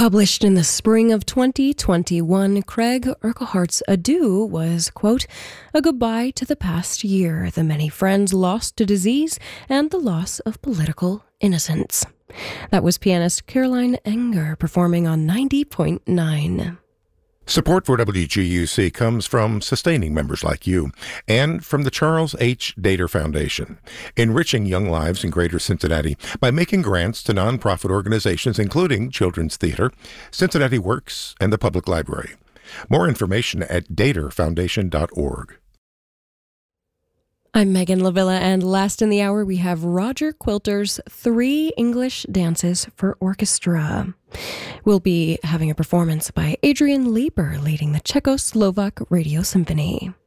Published in the spring of 2021, Craig Urquhart's Adieu was, quote, a goodbye to the past year, the many friends lost to disease, and the loss of political innocence. That was pianist Caroline Enger performing on 90.9. Support for WGUC comes from sustaining members like you and from the Charles H. Dater Foundation, enriching young lives in Greater Cincinnati by making grants to nonprofit organizations including Children's Theater, Cincinnati Works, and the Public Library. More information at daterfoundation.org. I'm Megan Lavilla, and last in the hour we have Roger Quilter's 3 English Dances for Orchestra. We'll be having a performance by Adrian Lieber leading the Czechoslovak Radio Symphony.